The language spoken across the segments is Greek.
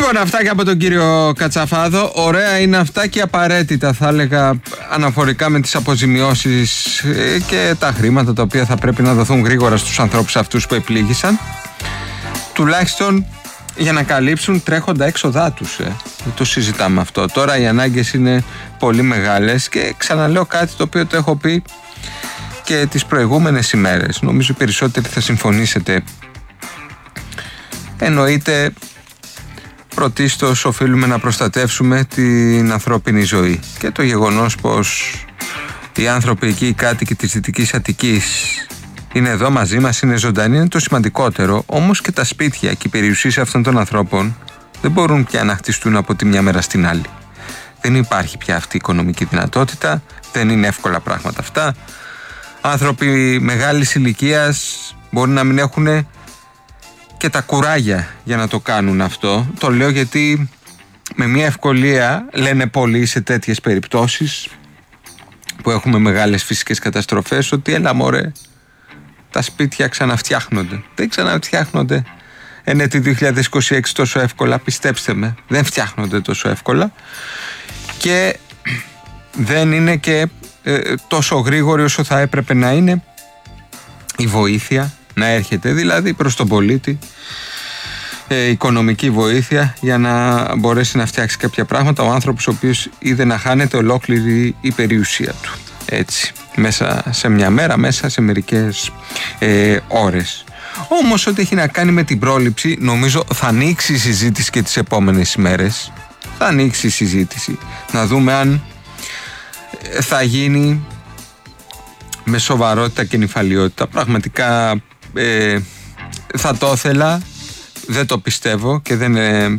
Λοιπόν, αυτά και από τον κύριο Κατσαφάδο. Ωραία είναι αυτά και απαραίτητα, θα έλεγα, αναφορικά με τις αποζημιώσεις και τα χρήματα τα οποία θα πρέπει να δοθούν γρήγορα στους ανθρώπους αυτούς που επλήγησαν, τουλάχιστον για να καλύψουν τρέχοντα έξοδά τους. Δεν το συζητάμε αυτό. Τώρα οι ανάγκες είναι πολύ μεγάλες και ξαναλέω κάτι το οποίο το έχω πει και τις προηγούμενες ημέρες. Νομίζω οι περισσότεροι θα συμφωνήσετε. Εννοείται πρωτίστως οφείλουμε να προστατεύσουμε την ανθρώπινη ζωή και το γεγονός πως οι άνθρωποι εκεί, οι κάτοικοι της Δυτικής Αττικής είναι εδώ μαζί μας, είναι ζωντανοί, είναι το σημαντικότερο. Όμως και τα σπίτια και οι περιουσίες αυτών των ανθρώπων δεν μπορούν πια να χτιστούν από τη μια μέρα στην άλλη. Δεν υπάρχει πια αυτή η οικονομική δυνατότητα, δεν είναι εύκολα πράγματα αυτά. Άνθρωποι μεγάλης ηλικίας μπορεί να μην έχουν και τα κουράγια για να το κάνουν αυτό. Το λέω γιατί με μια ευκολία λένε πολλοί σε τέτοιες περιπτώσεις που έχουμε μεγάλες φυσικές καταστροφές ότι έλα μωρέ, τα σπίτια ξαναφτιάχνονται. Δεν ξαναφτιάχνονται ενέτη 2026 τόσο εύκολα, πιστέψτε με. Δεν φτιάχνονται τόσο εύκολα και δεν είναι και τόσο γρήγορη όσο θα έπρεπε να είναι η βοήθεια να έρχεται, δηλαδή προς τον πολίτη, οικονομική βοήθεια για να μπορέσει να φτιάξει κάποια πράγματα ο άνθρωπος ο οποίος είδε να χάνεται ολόκληρη η περιουσία του, έτσι, μέσα σε μια μέρα, μέσα σε μερικές ώρες. Όμως ό,τι έχει να κάνει με την πρόληψη, νομίζω θα ανοίξει η συζήτηση και τις επόμενες ημέρες. Θα ανοίξει η συζήτηση να δούμε αν θα γίνει με σοβαρότητα και νηφαλιότητα. Πραγματικά θα το ήθελα, δεν το πιστεύω και δεν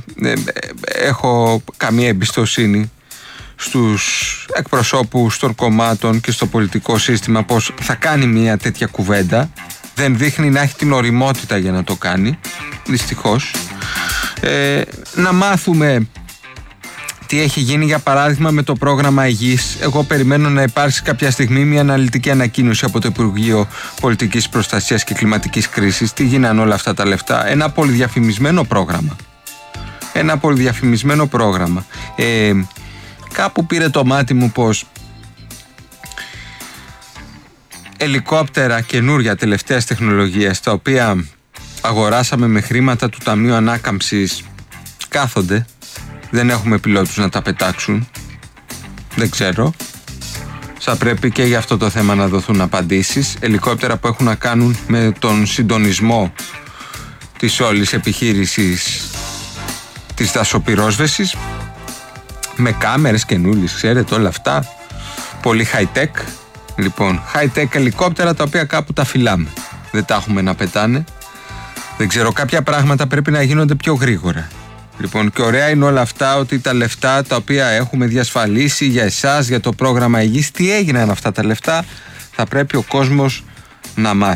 έχω καμία εμπιστοσύνη στους εκπροσώπους των κομμάτων και στο πολιτικό σύστημα πως θα κάνει μια τέτοια κουβέντα. Δεν δείχνει να έχει την ωριμότητα για να το κάνει, δυστυχώς. Να μάθουμε τι έχει γίνει για παράδειγμα με το πρόγραμμα υγιής. Εγώ περιμένω να υπάρξει κάποια στιγμή μια αναλυτική ανακοίνωση από το Υπουργείο Πολιτικής Προστασίας και Κλιματικής Κρίσης. Τι γίνανε όλα αυτά τα λεφτά. Ένα πολυδιαφημισμένο πρόγραμμα. Κάπου πήρε το μάτι μου πως ελικόπτερα καινούρια τελευταίας τεχνολογίας, τα οποία αγοράσαμε με χρήματα του Ταμείου Ανάκαμψης, κάθονται. Δεν έχουμε πιλότους να τα πετάξουν. Δεν ξέρω. Θα πρέπει και για αυτό το θέμα να δοθούν απαντήσεις. Ελικόπτερα που έχουν να κάνουν με τον συντονισμό της όλης επιχείρησης της δασοπυρόσβεσης, με κάμερες καινούριες, ξέρετε όλα αυτά. Πολύ high tech. Λοιπόν, high tech ελικόπτερα τα οποία κάπου τα φυλάμε. Δεν τα έχουμε να πετάνε. Δεν ξέρω, κάποια πράγματα πρέπει να γίνονται πιο γρήγορα. Λοιπόν, και ωραία είναι όλα αυτά, ότι τα λεφτά τα οποία έχουμε διασφαλίσει για εσάς, για το πρόγραμμα υγιής, τι έγιναν αυτά τα λεφτά, θα πρέπει ο κόσμος να μάθει.